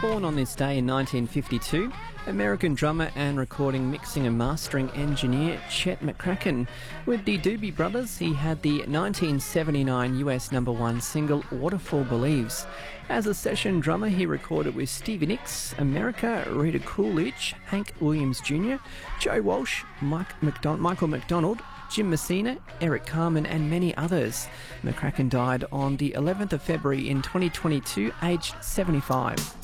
Born on this day in 1952, American drummer and recording, mixing and mastering engineer Chet McCracken. With the Doobie Brothers, he had the 1979 US #1 single Waterfall Believes. As a session drummer, he recorded with Stevie Nicks, America, Rita Coolidge, Hank Williams Jr., Joe Walsh, Michael McDonald, Jim Messina, Eric Carmen and many others. McCracken died on the 11th of February in 2022, aged 75.